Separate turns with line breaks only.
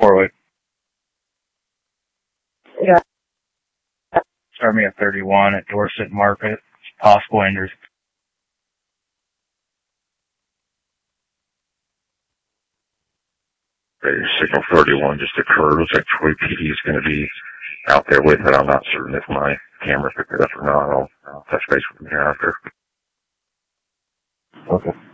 Warwick.
Yeah.
Start me at 31 at Dorset Market. Possible injuries.
Signal 31 just occurred. Looks like Troy PD is going to be out there with it. I'm not certain if my camera picked it up or not. I'll touch base with him here after.
Okay.